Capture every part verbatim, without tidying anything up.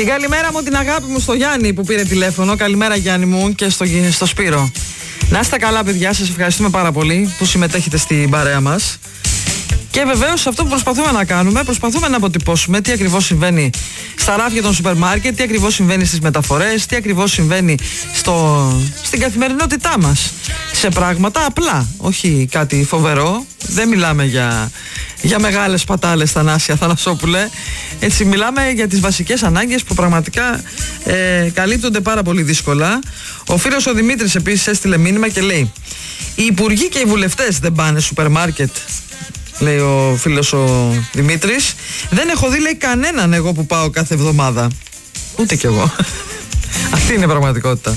Την καλημέρα μου, την αγάπη μου στο Γιάννη που πήρε τηλέφωνο. Καλημέρα Γιάννη μου και στο, στο Σπύρο. Να είστε καλά παιδιά, σας ευχαριστούμε πάρα πολύ που συμμετέχετε στην παρέα μας. Και βεβαίως αυτό που προσπαθούμε να κάνουμε, προσπαθούμε να αποτυπώσουμε τι ακριβώς συμβαίνει στα ράφια των σούπερ μάρκετ, τι ακριβώς συμβαίνει στις μεταφορές, τι ακριβώς συμβαίνει στο, στην καθημερινότητά μας. Σε πράγματα απλά, όχι κάτι φοβερό. Δεν μιλάμε για, για μεγάλες πατάλες, Θανάσια Θανασόπουλε. Έτσι μιλάμε για τις βασικές ανάγκες που πραγματικά ε, καλύπτονται πάρα πολύ δύσκολα. Ο φίλος ο Δημήτρης επίσης έστειλε μήνυμα και λέει: οι υπουργοί και οι βουλευτές δεν πάνε σούπερ μάρκετ, λέει ο φίλος ο Δημήτρης. Δεν έχω δει, λέει, κανέναν εγώ που πάω κάθε εβδομάδα. Ούτε κι εγώ. Αυτή είναι η πραγματικότητα.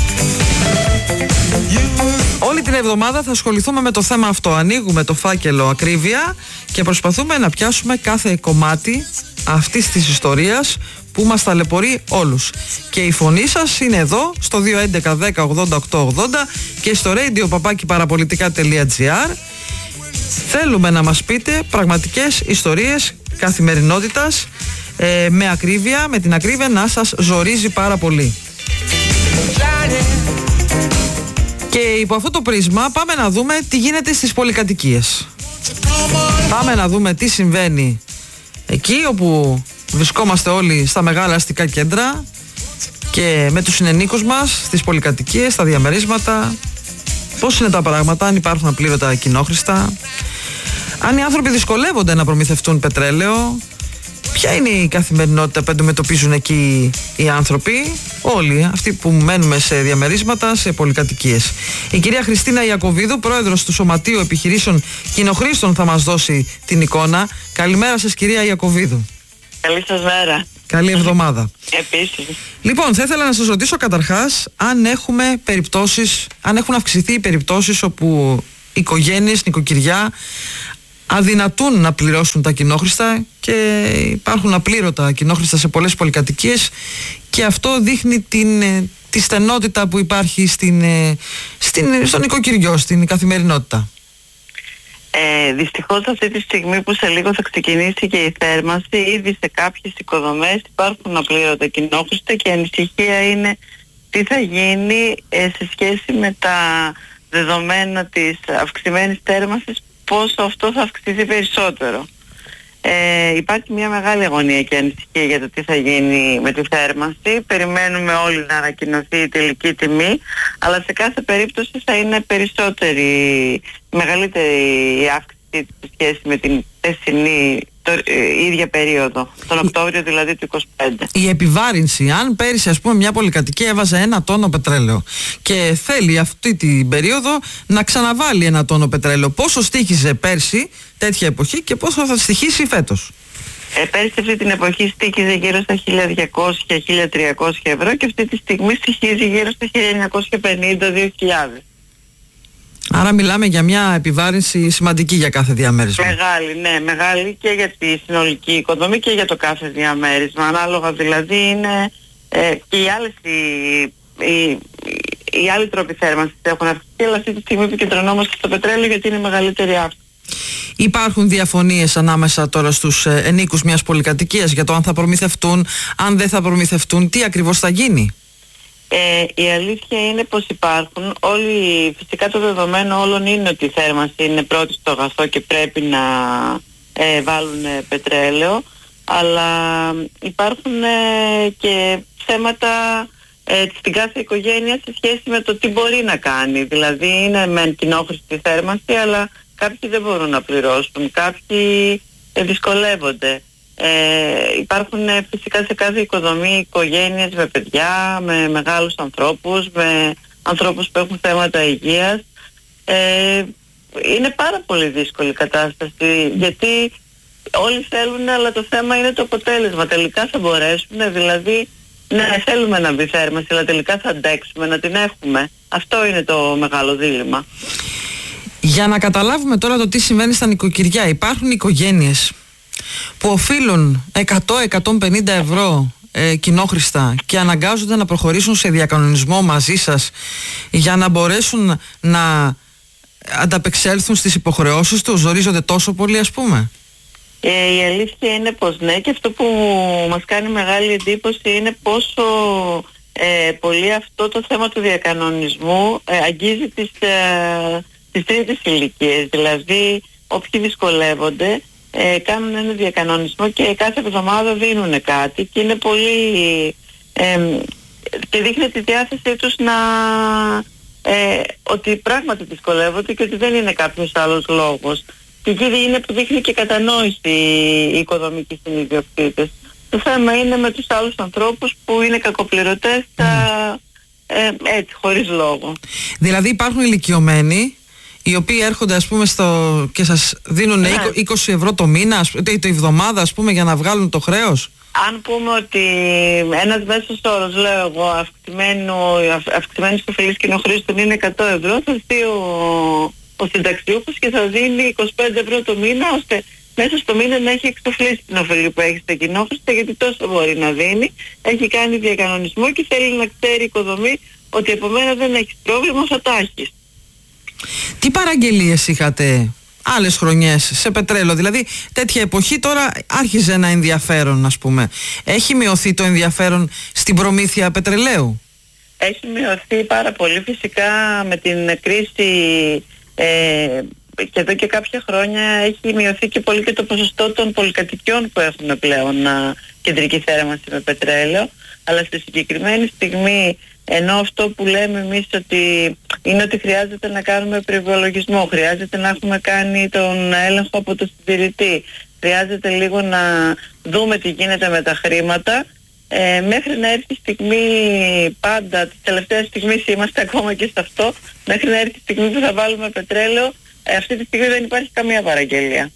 Όλη την εβδομάδα θα ασχοληθούμε με το θέμα αυτό. Ανοίγουμε το φάκελο ακρίβεια και προσπαθούμε να πιάσουμε κάθε κομμάτι αυτής της ιστορίας που μας ταλαιπωρεί όλους. Και η φωνή σας είναι εδώ στο δύο έντεκα δέκα ογδόντα οκτώ ογδόντα και στο radio παπάκι παραπολιτικά τελεία τζι άρ. Θέλουμε να μας πείτε πραγματικές ιστορίες καθημερινότητας, ε, με ακρίβεια, με την ακρίβεια να σας ζορίζει πάρα πολύ. Και υπό αυτό το πρίσμα πάμε να δούμε τι γίνεται στις πολυκατοικίες. Πάμε να δούμε τι συμβαίνει εκεί όπου βρισκόμαστε όλοι στα μεγάλα αστικά κέντρα και με τους συνενίκους μας στις πολυκατοικίες, στα διαμερίσματα. Πώς είναι τα πράγματα, αν υπάρχουν απλήρωτα κοινόχρηστα, αν οι άνθρωποι δυσκολεύονται να προμηθευτούν πετρέλαιο, ποια είναι η καθημερινότητα που αντιμετωπίζουν εκεί οι άνθρωποι, όλοι αυτοί που μένουμε σε διαμερίσματα, σε πολυκατοικίες. Η κυρία Χριστίνα Ιακωβίδου, πρόεδρος του Σωματείου Επιχειρήσεων Κοινοχρήστων, θα μας δώσει την εικόνα. Καλημέρα σας κυρία Ιακωβίδου. Καλή σας μέρα. Καλή εβδομάδα. Επίσης. Λοιπόν, θα ήθελα να σας ρωτήσω καταρχάς αν έχουμε περιπτώσεις, αν έχουν αυξηθεί οι περιπτώσεις όπου οικογένειες, νοικοκυριά αδυνατούν να πληρώσουν τα κοινόχρηστα και υπάρχουν απλήρωτα κοινόχρηστα σε πολλές πολυκατοικίες και αυτό δείχνει την, τη στενότητα που υπάρχει στην, στην, στο νοικοκυριό, στην καθημερινότητα. Ε, δυστυχώς αυτή τη στιγμή που σε λίγο θα ξεκινήσει και η θέρμανση, ήδη σε κάποιες οικοδομές υπάρχουν απλήρωτα κοινόχρηστα και η ανησυχία είναι τι θα γίνει ε, σε σχέση με τα δεδομένα της αυξημένης θέρμανσης, πόσο αυτό θα αυξηθεί περισσότερο. Ε, υπάρχει μια μεγάλη αγωνία και ανησυχία για το τι θα γίνει με τη θέρμανση. Περιμένουμε όλοι να ανακοινωθεί η τελική τιμή, αλλά σε κάθε περίπτωση θα είναι περισσότερη, μεγαλύτερη η αύξηση σε σχέση με την θεσινή το, ε, ίδια περίοδο, τον Οκτώβριο δηλαδή του είκοσι πέντε. Η επιβάρυνση, αν πέρυσι ας πούμε μια πολυκατοικία έβαζε ένα τόνο πετρέλαιο και θέλει αυτή την περίοδο να ξαναβάλει ένα τόνο πετρέλαιο, πόσο στοίχιζε πέρσι τέτοια εποχή και πόσο θα στοιχίσει φέτος? Ε, πέρσι αυτή την εποχή στοίχιζε γύρω στα χίλια διακόσια με χίλια τριακόσια ευρώ και αυτή τη στιγμή στοιχίζει γύρω στα χίλια εννιακόσια πενήντα με δύο χιλιάδες. Άρα μιλάμε για μια επιβάρυνση σημαντική για κάθε διαμέρισμα. Μεγάλη, ναι, μεγάλη και για τη συνολική οικοδομή και για το κάθε διαμέρισμα. Ανάλογα δηλαδή είναι ε, και οι άλλες οι, οι, οι άλλοι τρόποι θέρμανσης έχουν αυξηθεί, αλλά αυτή τη στιγμή επικεντρωνόμαστε στο πετρέλαιο γιατί είναι μεγαλύτερη αύξηση. Υπάρχουν διαφωνίες ανάμεσα τώρα στους ε, ενίκους μιας πολυκατοικίας για το αν θα προμηθευτούν, αν δεν θα προμηθευτούν, τι ακριβώς θα γίνει? Ε, η αλήθεια είναι πως υπάρχουν όλοι, φυσικά το δεδομένο όλων είναι ότι η θέρμανση είναι πρώτη στο αγαθό και πρέπει να ε, βάλουν ε, πετρέλαιο, αλλά υπάρχουν ε, και θέματα ε, στην κάθε οικογένεια σε σχέση με το τι μπορεί να κάνει. Δηλαδή είναι μεν κοινόχρηστη θέρμανση, αλλά κάποιοι δεν μπορούν να πληρώσουν, κάποιοι ε, δυσκολεύονται. Ε, υπάρχουν ε, φυσικά σε κάθε οικοδομή οικογένειες με παιδιά, με μεγάλους ανθρώπους, με ανθρώπους που έχουν θέματα υγείας. Ε, είναι πάρα πολύ δύσκολη η κατάσταση γιατί όλοι θέλουν, αλλά το θέμα είναι το αποτέλεσμα. Τελικά θα μπορέσουν, δηλαδή ναι, θέλουμε να μπει θέρμανση, αλλά τελικά θα αντέξουμε να την έχουμε. Αυτό είναι το μεγάλο δίλημμα. Για να καταλάβουμε τώρα το τι συμβαίνει στα νοικοκυριά, υπάρχουν οικογένειες που οφείλουν εκατό με εκατόν πενήντα ευρώ ε, κοινόχρηστα και αναγκάζονται να προχωρήσουν σε διακανονισμό μαζί σας για να μπορέσουν να ανταπεξέλθουν στις υποχρεώσεις τους, ζορίζονται τόσο πολύ ας πούμε? Ε, η αλήθεια είναι πως ναι, και αυτό που μας κάνει μεγάλη εντύπωση είναι πόσο ε, πολύ αυτό το θέμα του διακανονισμού ε, αγγίζει τις, ε, τις τρίτες ηλικίες. Δηλαδή όποιοι δυσκολεύονται ε, κάνουν ένα διακανονισμό και κάθε εβδομάδα δίνουν κάτι και είναι πολύ ε, και δείχνει τη διάθεσή τους να ε, ότι πράγματι δυσκολεύονται και ότι δεν είναι κάποιος άλλος λόγος. Και εκεί είναι που δείχνει και κατανόηση οι οικοδομικοί συνειδιοκτήτες. Το θέμα είναι με τους άλλους ανθρώπους που είναι κακοπληρωτές mm. ε, έτσι, χωρίς λόγο. Δηλαδή υπάρχουν ηλικιωμένοι οι οποίοι έρχονται ας πούμε στο, και σας δίνουν ναι. είκοσι ευρώ το μήνα, το εβδομάδα ας πούμε, για να βγάλουν το χρέος. Αν πούμε ότι ένας μέσος όρος, λέω εγώ, αυξημένης προφιλής κοινοχρήστων είναι εκατό ευρώ, θα στείλει ο, ο συνταξιούχος και θα δίνει είκοσι πέντε ευρώ το μήνα, ώστε μέσα στο μήνα να έχει εξοφλήσει την οφειλή που έχει στα κοινόχρηστα, γιατί τόσο μπορεί να δίνει. Έχει κάνει διακανονισμό και θέλει να ξέρει η οικοδομή ότι από μένα δεν έχει πρόβλημα, θα τα έχεις. Τι παραγγελίες είχατε άλλες χρονιές σε πετρέλαιο? Δηλαδή τέτοια εποχή τώρα άρχιζε ένα ενδιαφέρον, ας πούμε. Έχει μειωθεί το ενδιαφέρον στην προμήθεια πετρελαίου? Έχει μειωθεί πάρα πολύ, φυσικά με την κρίση ε, και εδώ και κάποια χρόνια έχει μειωθεί και πολύ και το ποσοστό των πολυκατοικιών που έχουν πλέον α, κεντρική θέρμανση με πετρέλαιο, αλλά στη συγκεκριμένη στιγμή, ενώ αυτό που λέμε εμείς ότι είναι ότι χρειάζεται να κάνουμε προϋπολογισμό, χρειάζεται να έχουμε κάνει τον έλεγχο από το συντηρητή, χρειάζεται λίγο να δούμε τι γίνεται με τα χρήματα, ε, μέχρι να έρθει η στιγμή, πάντα τις τελευταίες στιγμές είμαστε ακόμα και σε αυτό, μέχρι να έρθει η στιγμή που θα βάλουμε πετρέλαιο, ε, αυτή τη στιγμή δεν υπάρχει καμία παραγγελία.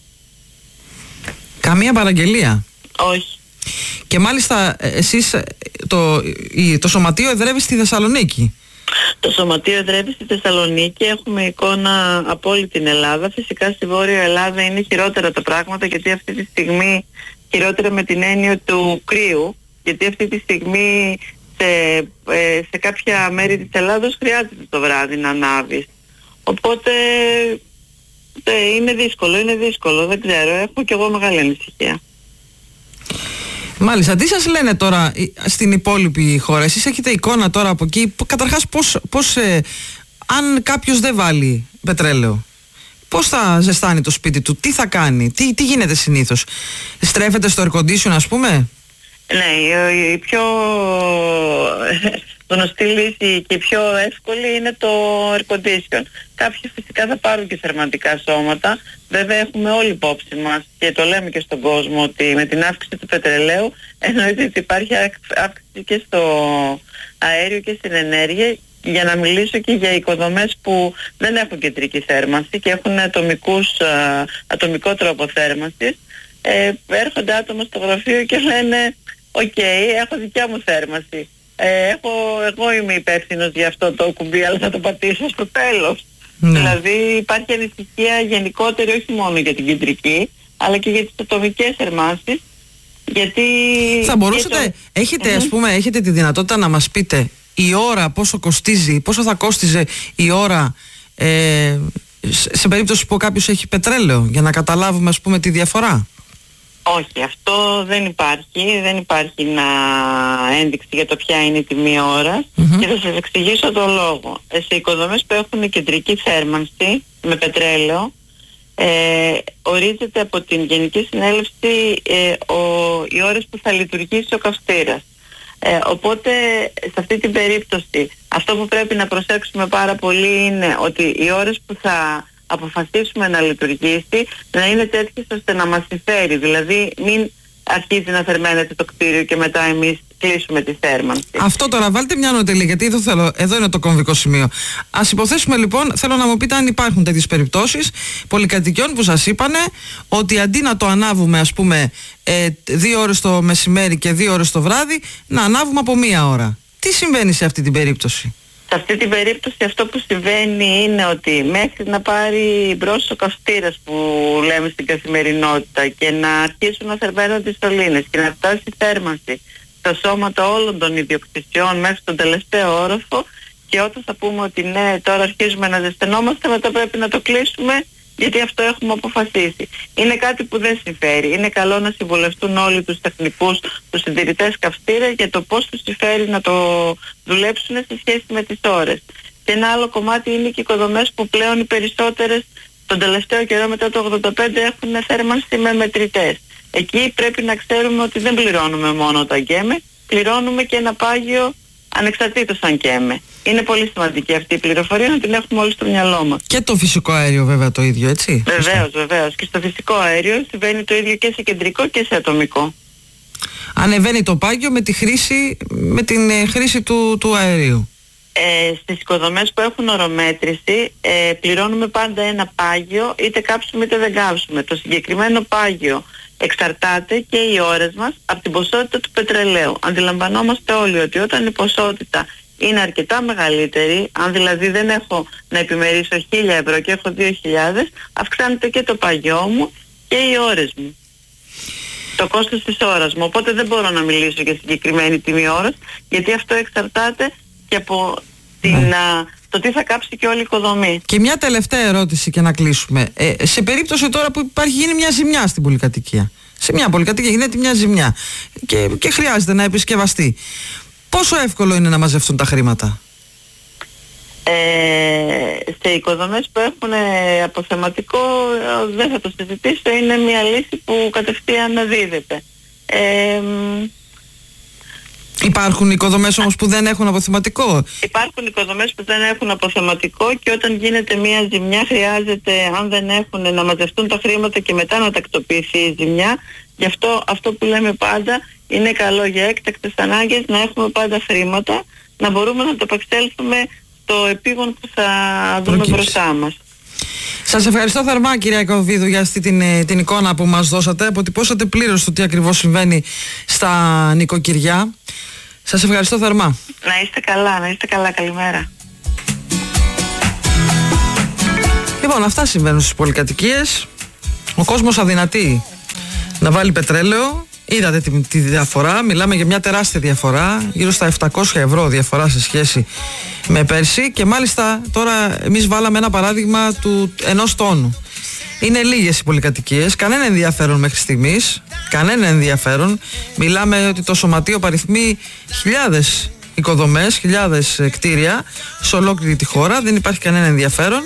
Καμία παραγγελία? Όχι. Και μάλιστα εσείς το, το σωματείο εδρεύει στη Θεσσαλονίκη. Το σωματείο εδρεύει στη Θεσσαλονίκη, έχουμε εικόνα από όλη την Ελλάδα. Φυσικά στη Βόρεια Ελλάδα είναι χειρότερα τα πράγματα, γιατί αυτή τη στιγμή, χειρότερα με την έννοια του κρύου, γιατί αυτή τη στιγμή σε, σε κάποια μέρη της Ελλάδος χρειάζεται το βράδυ να ανάβεις. Οπότε είναι δύσκολο, είναι δύσκολο, δεν ξέρω, έχω κι εγώ μεγάλη ανησυχία. Μάλιστα. Τι σας λένε τώρα στην υπόλοιπη χώρα? Εσείς έχετε εικόνα τώρα από εκεί? Καταρχάς πώς, πώς ε, αν κάποιος δεν βάλει πετρέλαιο, πώς θα ζεστάνει το σπίτι του? Τι θα κάνει? Τι, τι γίνεται συνήθως? Στρέφεται στο air condition, ας πούμε? Ναι, η πιο γνωστή λύση και η πιο εύκολη είναι το air condition. Κάποιοι φυσικά θα πάρουν και θερμαντικά σώματα. Βέβαια έχουμε όλοι υπόψη μας και το λέμε και στον κόσμο ότι με την αύξηση του πετρελαίου εννοείται ότι υπάρχει αύξηση και στο αέριο και στην ενέργεια, για να μιλήσω και για οικοδομές που δεν έχουν κεντρική θέρμανση και έχουν ατομικούς, ατομικό τρόπο θέρμανσης. Ε, έρχονται άτομα στο γραφείο και λένε «Οκ, okay, έχω δικιά μου θέρμανση. Ε, έχω, εγώ είμαι υπεύθυνος για αυτό το κουμπί, αλλά θα το πατήσω στο τέλος». Ναι. Δηλαδή υπάρχει ανησυχία γενικότερη, όχι μόνο για την κεντρική, αλλά και για τις ατομικές θερμάνσεις. Γιατί θα μπορούσατε, το... έχετε, mm-hmm. ας πούμε, έχετε τη δυνατότητα να μας πείτε η ώρα πόσο κοστίζει, πόσο θα κόστιζε η ώρα ε, σε περίπτωση που κάποιος έχει πετρέλαιο, για να καταλάβουμε, ας πούμε, τη διαφορά? Όχι, αυτό δεν υπάρχει, δεν υπάρχει να ένδειξη για το ποια είναι η τιμή ώρα mm-hmm. και θα σας εξηγήσω το λόγο. Σε οικοδομές που έχουν κεντρική θέρμανση με πετρέλαιο, ε, ορίζεται από την Γενική Συνέλευση ε, ο, οι ώρες που θα λειτουργήσει ο καυστήρας. Ε, οπότε σε αυτή την περίπτωση αυτό που πρέπει να προσέξουμε πάρα πολύ είναι ότι οι ώρες που θα αποφασίσουμε να λειτουργήσει να είναι τέτοιες ώστε να μας συμφέρει. Δηλαδή μην αρχίζει να θερμαίνεται το κτίριο και μετά εμείς κλείσουμε τη θέρμανση. Αυτό τώρα βάλτε μια νοτελή, γιατί εδώ, θέλω, εδώ είναι το κομβικό σημείο. Ας υποθέσουμε λοιπόν, θέλω να μου πείτε αν υπάρχουν τέτοιες περιπτώσεις πολυκατοικιών που σας είπανε ότι αντί να το ανάβουμε, ας πούμε, ε, δύο ώρες το μεσημέρι και δύο ώρες το βράδυ, να ανάβουμε από μία ώρα. Τι συμβαίνει σε αυτή την περίπτωση? Σε αυτή την περίπτωση αυτό που συμβαίνει είναι ότι μέχρι να πάρει μπρος ο καυστήρας που λέμε στην καθημερινότητα και να αρχίσουν να θερμαίνονται οι σωλήνες και να φτάσει η θέρμανση στα σώματα όλων των ιδιοκτησιών μέχρι τον τελευταίο όροφο, και όταν θα πούμε ότι ναι, τώρα αρχίζουμε να ζεσθενόμαστε, μετά πρέπει να το κλείσουμε, γιατί αυτό έχουμε αποφασίσει. Είναι κάτι που δεν συμφέρει. Είναι καλό να συμβουλευτούν όλοι τους τεχνικούς, τους συντηρητές καυστήρα για το πώς τους συμφέρει να το δουλέψουν σε σχέση με τις ώρες. Και ένα άλλο κομμάτι είναι και οι οικοδομές που πλέον οι περισσότερες τον τελευταίο καιρό μετά το ογδόντα πέντε έχουν θέρμανση με μετρητές. Εκεί πρέπει να ξέρουμε ότι δεν πληρώνουμε μόνο το αγκαίμε, πληρώνουμε και ένα πάγιο ανεξαρτήτως αν καίμε. Είναι πολύ σημαντική αυτή η πληροφορία να την έχουμε όλοι στο μυαλό μας. Και το φυσικό αέριο βέβαια το ίδιο, έτσι. Βεβαίως, βεβαίως. Και στο φυσικό αέριο συμβαίνει το ίδιο και σε κεντρικό και σε ατομικό. Ανεβαίνει το πάγιο με, τη χρήση, με την ε, χρήση του, του αερίου. Ε, στις οικοδομές που έχουν ορομέτρηση ε, πληρώνουμε πάντα ένα πάγιο, είτε κάψουμε είτε δεν κάψουμε. Το συγκεκριμένο πάγιο εξαρτάται και οι ώρες μας από την ποσότητα του πετρελαίου. Αντιλαμβανόμαστε όλοι ότι όταν η ποσότητα είναι αρκετά μεγαλύτερη, αν δηλαδή δεν έχω να επιμερίσω χίλια ευρώ και έχω δύο χιλιάδες, αυξάνεται και το πάγιό μου και οι ώρες μου. Το κόστος της ώρας μου. Οπότε δεν μπορώ να μιλήσω για συγκεκριμένη τιμή ώρας, γιατί αυτό εξαρτάται και από την, ναι. α, το τι θα κάψει και όλη η οικοδομή. Και μια τελευταία ερώτηση και να κλείσουμε. Ε, σε περίπτωση τώρα που υπάρχει γίνει μια ζημιά στην πολυκατοικία, σε μια πολυκατοικία γίνεται μια ζημιά και, και χρειάζεται να επισκευαστεί, πόσο εύκολο είναι να μαζευτούν τα χρήματα? Ε, σε οικοδομές που έχουν αποθεματικό δεν θα το συζητήσω, είναι μια λύση που κατευθείαν δίδεται. Ε, Υπάρχουν οικοδομές όμως που δεν έχουν αποθεματικό. Υπάρχουν οικοδομές που δεν έχουν αποθεματικό και όταν γίνεται μια ζημιά χρειάζεται, αν δεν έχουν, να μαζευτούν τα χρήματα και μετά να τακτοποιηθεί η ζημιά. Γι' αυτό αυτό που λέμε πάντα, είναι καλό για έκτακτες ανάγκες να έχουμε πάντα χρήματα, να μπορούμε να το επεξέλθουμε στο επίγον που θα δούμε Προκύψει. μπροστά μας. Σας ευχαριστώ θερμά, κυρία Ιακωβίδου, για αυτή την, την εικόνα που μας δώσατε. Αποτυπώσατε πλήρως το τι ακριβώς συμβαίνει στα νοικοκυριά. Σας ευχαριστώ θερμά. Να είστε καλά, να είστε καλά. Καλημέρα. Λοιπόν, αυτά συμβαίνουν στις πολυκατοικίες. Ο κόσμος αδυνατεί να βάλει πετρέλαιο. Είδατε τη, τη διαφορά, μιλάμε για μια τεράστια διαφορά, γύρω στα επτακόσια ευρώ διαφορά σε σχέση με πέρσι, και μάλιστα τώρα εμείς βάλαμε ένα παράδειγμα του ενός τόνου. Είναι λίγες οι πολυκατοικίες, κανένα ενδιαφέρον μέχρι στιγμής, κανένα ενδιαφέρον. Μιλάμε ότι το σωματείο παριθμεί χιλιάδες οικοδομές, χιλιάδες κτίρια σε ολόκληρη τη χώρα, δεν υπάρχει κανένα ενδιαφέρον.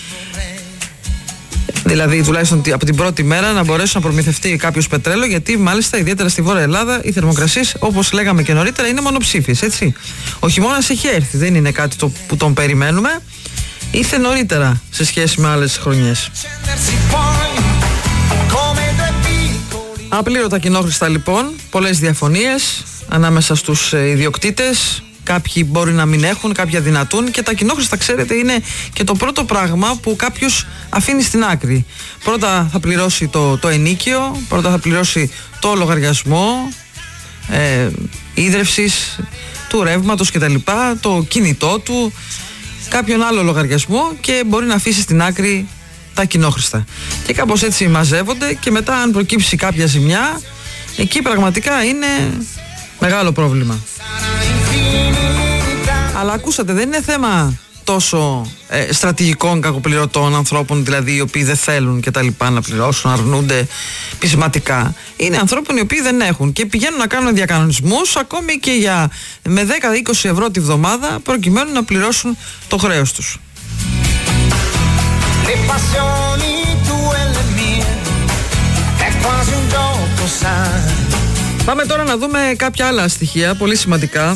Δηλαδή, τουλάχιστον από την πρώτη μέρα να μπορέσει να προμηθευτεί κάποιος πετρέλαιο, γιατί μάλιστα ιδιαίτερα στη Βόρεια Ελλάδα οι θερμοκρασίες, όπως λέγαμε και νωρίτερα, είναι μονοψήφιες, έτσι. Ο χειμώνας έχει έρθει, δεν είναι κάτι το, που τον περιμένουμε. Ήρθε νωρίτερα σε σχέση με άλλες χρονιές. Απλήρωτα κοινόχρηστα λοιπόν, πολλές διαφωνίες ανάμεσα στους ιδιοκτήτες. Κάποιοι μπορεί να μην έχουν, κάποιοι αδυνατούν, και τα κοινόχρηστα, ξέρετε, είναι και το πρώτο πράγμα που κάποιος αφήνει στην άκρη. Πρώτα θα πληρώσει το, το ενίκιο, πρώτα θα πληρώσει το λογαριασμό ε, ίδρευσης, του ρεύματος κτλ, το κινητό του, κάποιον άλλο λογαριασμό, και μπορεί να αφήσει στην άκρη τα κοινόχρηστα. Και κάπως έτσι μαζεύονται, και μετά αν προκύψει κάποια ζημιά, εκεί πραγματικά είναι μεγάλο πρόβλημα. Αλλά ακούσατε, δεν είναι θέμα τόσο ε, στρατηγικών κακοπληρωτών ανθρώπων, δηλαδή οι οποίοι δεν θέλουν και τα λοιπά να πληρώσουν, αρνούνται πεισματικά. Είναι ανθρώπων οι οποίοι δεν έχουν και πηγαίνουν να κάνουν διακανονισμούς ακόμη και για με δέκα με είκοσι ευρώ τη βδομάδα, προκειμένου να πληρώσουν το χρέος τους. Πάμε τώρα να δούμε κάποια άλλα στοιχεία πολύ σημαντικά.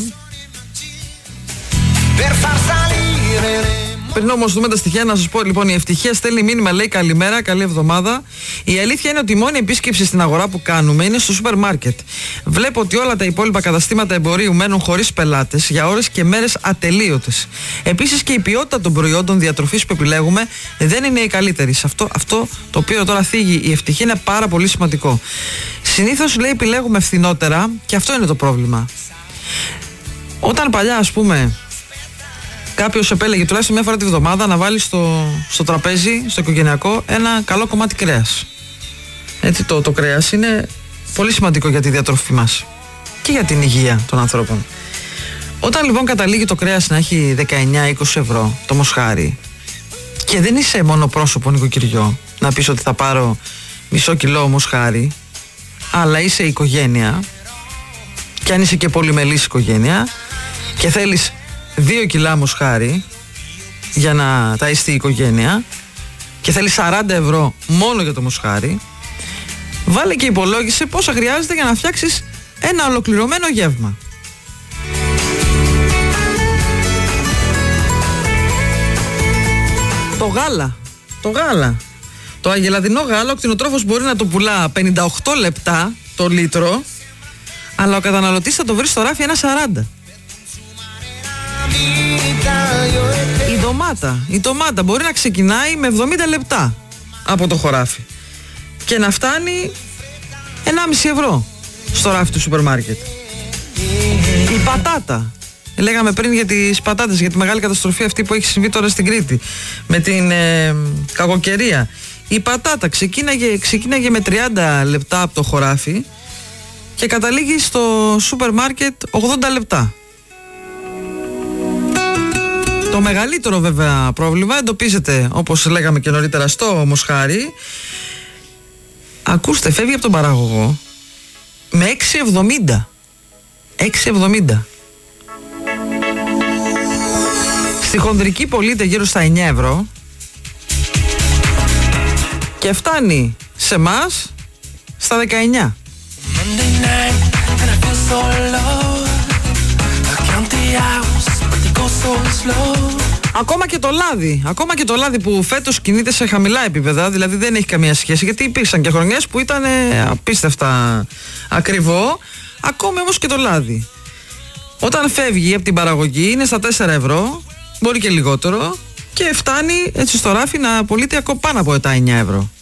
Πριν όμως δούμε τα στοιχεία, να σας πω λοιπόν: η Ευτυχία στέλνει μήνυμα, λέει καλημέρα, καλή εβδομάδα. Η αλήθεια είναι ότι η μόνη επίσκεψη στην αγορά που κάνουμε είναι στο σούπερ μάρκετ. Βλέπω ότι όλα τα υπόλοιπα καταστήματα εμπορίου μένουν χωρίς πελάτες για ώρες και μέρες ατελείωτες. Επίσης και η ποιότητα των προϊόντων διατροφής που επιλέγουμε δεν είναι η καλύτερη. Σε αυτό, αυτό το οποίο τώρα θίγει η Ευτυχία είναι πάρα πολύ σημαντικό. Συνήθως, λέει, επιλέγουμε φθηνότερα, και αυτό είναι το πρόβλημα. Όταν παλιά, ας πούμε, κάποιος επέλεγε τουλάχιστον μια φορά τη βδομάδα να βάλει στο, στο τραπέζι, στο οικογενειακό, ένα καλό κομμάτι κρέας. Έτσι, το, το κρέας είναι πολύ σημαντικό για τη διατροφή μας και για την υγεία των ανθρώπων. Όταν λοιπόν καταλήγει το κρέας να έχει δεκαεννιά με είκοσι ευρώ το μοσχάρι, και δεν είσαι μονοπρόσωπο νοικοκυριό να πεις ότι θα πάρω μισό κιλό μοσχάρι, αλλά είσαι οικογένεια, και αν είσαι και πολυμελής οικογένεια και θέλεις δύο κιλά μοσχάρι για να ταΐσει η οικογένεια και θέλεις σαράντα ευρώ μόνο για το μοσχάρι, βάλε και υπολόγισε πόσα χρειάζεται για να φτιάξεις ένα ολοκληρωμένο γεύμα. Το γάλα, το γάλα. Το αγελαδινό γάλα, ο κτηνοτρόφος μπορεί να το πουλά πενήντα οκτώ λεπτά το λίτρο, αλλά ο καταναλωτής θα το βρει στο ράφι ένα σαράντα. Η ντομάτα, η ντομάτα μπορεί να ξεκινάει με εβδομήντα λεπτά από το χωράφι και να φτάνει ενάμιση ευρώ στο ράφι του σούπερ μάρκετ. Η πατάτα. Λέγαμε πριν για τις πατάτες, για τη μεγάλη καταστροφή αυτή που έχει συμβεί τώρα στην Κρήτη με την ε, κακοκαιρία. Η πατάτα ξεκίναγε, ξεκίναγε με τριάντα λεπτά από το χωράφι και καταλήγει στο σούπερ μάρκετ ογδόντα λεπτά. Το μεγαλύτερο βέβαια πρόβλημα εντοπίζεται, όπως λέγαμε και νωρίτερα, στο μοσχάρι. Ακούστε, φεύγει από τον παραγωγό με έξι εβδομήντα. έξι εβδομήντα. Στη χονδρική πωλείται γύρω στα εννιά ευρώ και φτάνει σε εμάς στα δεκαεννιά. Ακόμα και το λάδι, ακόμα και το λάδι που φέτος κινείται σε χαμηλά επίπεδα, δηλαδή δεν έχει καμία σχέση, γιατί υπήρξαν και χρονιές που ήταν απίστευτα ακριβό. Ακόμη όμως και το λάδι, όταν φεύγει από την παραγωγή, είναι στα τέσσερα ευρώ, μπορεί και λιγότερο, και φτάνει έτσι στο ράφι να πωλείται ακόμα πάνω από τα εννιά ευρώ.